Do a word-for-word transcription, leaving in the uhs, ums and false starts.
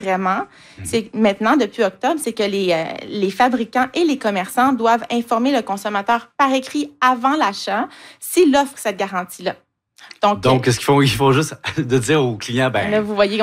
vraiment, c'est maintenant, depuis octobre, c'est que les, euh, les fabricants et les commerçants doivent informer le consommateur par écrit avant l'achat s'il offre cette garantie-là. Donc, Donc, qu'est-ce qu'ils font? Ils font juste de dire aux clients, ben là, vous voyez